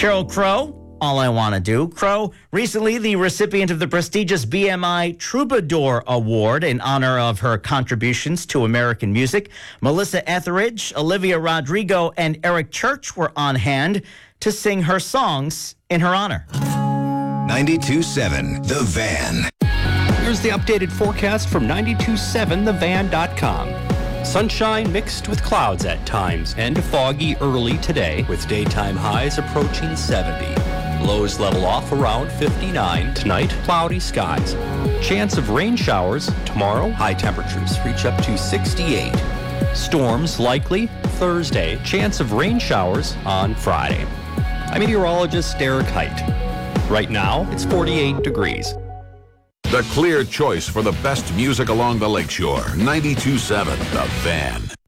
Sheryl Crow, All I Want to Do. Crow, recently the recipient of the prestigious BMI Troubadour Award in honor of her contributions to American music. Melissa Etheridge, Olivia Rodrigo, and Eric Church were on hand to sing her songs in her honor. 92.7 The Van. Here's the updated forecast from 927thevan.com. Sunshine mixed with clouds at times and foggy early today with daytime highs approaching 70. Lows level off around 59. Tonight, cloudy skies. Chance of rain showers tomorrow. High temperatures reach up to 68. Storms likely Thursday. Chance of rain showers on Friday. I'm meteorologist Derek Height. Right now, it's 48 degrees. The clear choice for the best music along the lakeshore. 92.7 The Van.